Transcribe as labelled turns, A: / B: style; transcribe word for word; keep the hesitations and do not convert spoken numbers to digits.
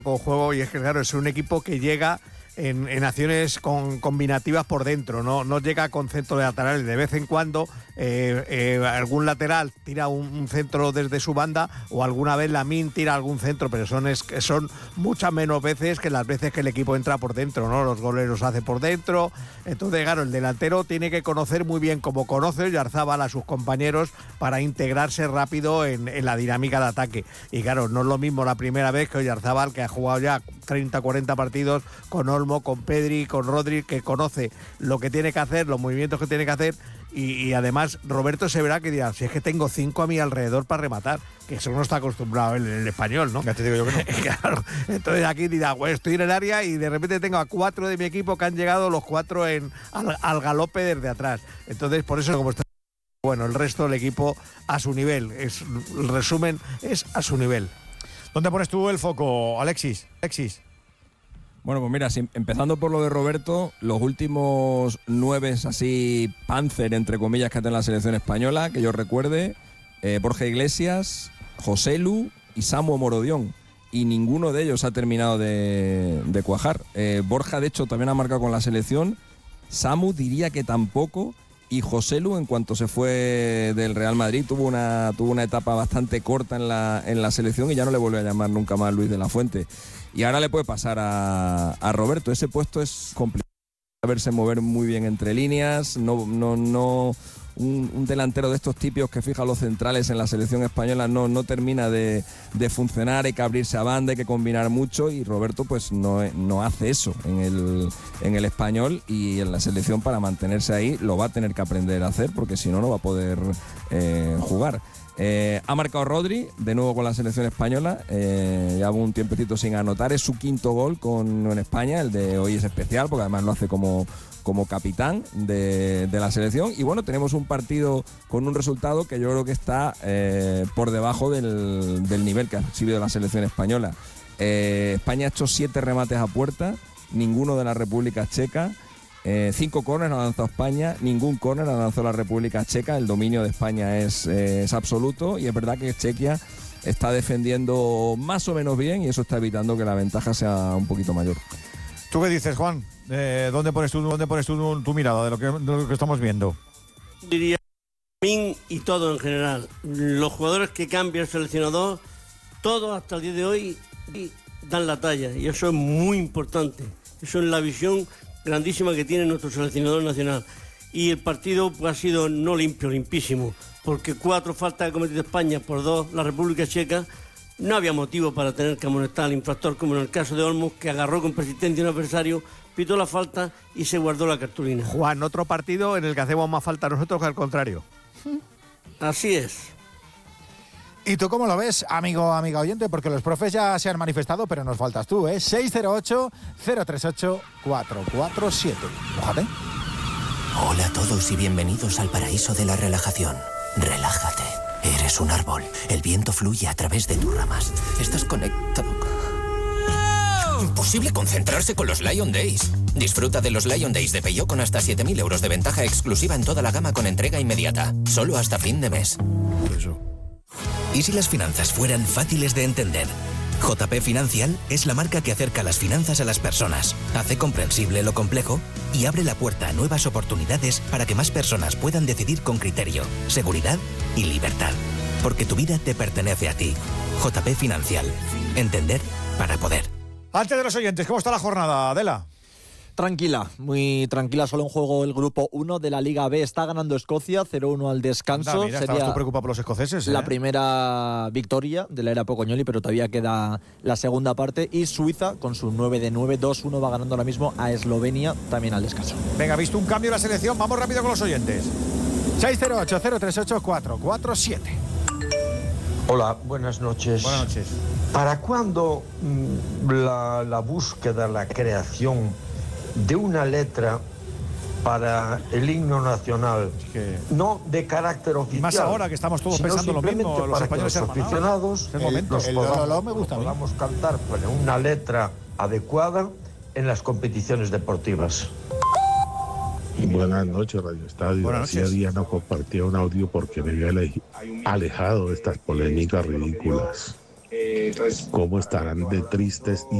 A: juego, y es que claro, es un equipo que llega en, en acciones con, combinativas por dentro, no, no llega con centro de laterales. De vez en cuando eh, eh, algún lateral tira un, un centro desde su banda, o alguna vez Lamine tira algún centro, pero son, es, son muchas menos veces que las veces que el equipo entra por dentro, ¿no? Los goles los hace por dentro. Entonces, claro, el delantero tiene que conocer muy bien, como conoce Oyarzabal, a sus compañeros para integrarse rápido en, en la dinámica de ataque. Y claro, no es lo mismo la primera vez que Oyarzabal, que ha jugado ya treinta, cuarenta partidos con Olmo, con Pedri, con Rodri, que conoce lo que tiene que hacer, los movimientos que tiene que hacer, y, y además Roberto se verá que dirá, si es que tengo cinco a mi alrededor para rematar, que eso no está acostumbrado en el español, ¿no?
B: Ya te digo yo que no.
A: Claro, entonces aquí dirá, bueno, estoy en el área y de repente tengo a cuatro de mi equipo que han llegado los cuatro en, al, al galope desde atrás. Entonces, por eso, como está, bueno, el resto del equipo a su nivel, es, el resumen es a su nivel.
B: ¿Dónde pones tú el foco, Alexis? Alexis.
C: Bueno, pues mira, si, empezando por lo de Roberto, los últimos nueve así Panzer, entre comillas, que ha tenido la selección española, que yo recuerde, eh, Borja Iglesias, Joselu y Samu Morodión, y ninguno de ellos ha terminado de, de cuajar. Eh, Borja, de hecho, también ha marcado con la selección, Samu diría que tampoco, y Joselu, en cuanto se fue del Real Madrid, tuvo una, tuvo una etapa bastante corta en la, en la selección y ya no le volvió a llamar nunca más Luis de la Fuente. Y ahora le puede pasar a, a Roberto. Ese puesto es complicado, saberse mover muy bien entre líneas, no, no, no un, un delantero de estos tipos que fija los centrales en la selección española no, no termina de, de funcionar, hay que abrirse a banda, hay que combinar mucho, y Roberto pues no, no hace eso en el, en el español, y en la selección, para mantenerse ahí, lo va a tener que aprender a hacer, porque si no, no va a poder eh, jugar. Eh, ha marcado Rodri, de nuevo con la selección española, eh, lleva un tiempecito sin anotar, es su quinto gol con, en España, el de hoy es especial, porque además lo hace como, como capitán de, de la selección, y bueno, tenemos un partido con un resultado que yo creo que está eh, por debajo del, del nivel que ha exhibido la selección española. Eh, España ha hecho siete remates a puerta, ninguno de la República Checa. Eh, cinco córneres ha lanzado España, ningún córner ha lanzado la República Checa. El dominio de España es, eh, es absoluto, y es verdad que Chequia está defendiendo más o menos bien, y eso está evitando que la ventaja sea un poquito mayor.
B: ¿Tú qué dices, Juan? Eh, ¿Dónde pones tú, dónde pones tú tu, tu mirada de lo, que, de lo que estamos viendo?
D: Diría Min y todo en general. Los jugadores que cambia el seleccionador, todos hasta el día de hoy dan la talla, y eso es muy importante. Eso es la visión grandísima que tiene nuestro seleccionador nacional. Y el partido pues, ha sido no limpio, limpísimo, porque cuatro faltas ha cometido España por dos la República Checa. No había motivo para tener que amonestar al infractor, como en el caso de Olmos, que agarró con persistencia a un adversario, pitó la falta y se guardó la cartulina.
A: Juan, otro partido en el que hacemos más falta nosotros que al contrario.
D: Así es.
B: ¿Y tú cómo lo ves, amigo, amiga oyente? Porque los profes ya se han manifestado, pero nos faltas tú, ¿eh? seis cero ocho, cero tres ocho, cuatro cuatro siete. Mójate.
E: Hola a todos y bienvenidos al paraíso de la relajación. Relájate. Eres un árbol. El viento fluye a través de tus ramas. Estás conectado. Imposible concentrarse con los Lion Days. Disfruta de los Lion Days de Peugeot con hasta siete mil euros de ventaja exclusiva en toda la gama con entrega inmediata. Solo hasta fin de mes.
B: Eso.
E: ¿Y si las finanzas fueran fáciles de entender? J P Financial es la marca que acerca las finanzas a las personas, hace comprensible lo complejo y abre la puerta a nuevas oportunidades para que más personas puedan decidir con criterio, seguridad y libertad. Porque tu vida te pertenece a ti. J P Financial. Entender para poder.
B: Antes de los oyentes, ¿cómo está la jornada, Adela?
F: Tranquila, muy tranquila, solo en juego el grupo uno de la Liga B. Está ganando Escocia, cero uno al descanso.
B: Anda, mira,
F: sería
B: estabas tú preocupado por los escoceses, ¿eh?
F: la primera victoria de la era Pocognoli, pero todavía queda la segunda parte. Y Suiza, con su nueve de nueve, dos uno, va ganando ahora mismo a Eslovenia, también al descanso.
B: Venga, ¿visto un cambio en la selección? Vamos rápido con los oyentes. seis cero ocho, cero tres ocho, cuatro cuatro siete.
G: Hola, buenas noches.
B: Buenas noches.
G: ¿Para cuándo mmm, la, la búsqueda, la creación de una letra para el himno nacional,
B: es que...
G: no de carácter oficial,
B: y más ahora que estamos todos pensando lo mismo, los
G: para
B: españoles
G: que los aficionados
B: el momento.
G: los
B: El
G: podamos,
B: lo, lo me gusta
G: podamos cantar con una letra adecuada en las competiciones deportivas.
H: Buenas noches, Radio Estadio.
B: Buenas
H: Hacía
B: noches.
H: días no compartía un audio porque me había alejado de estas polémicas ridículas. cómo estarán de tristes y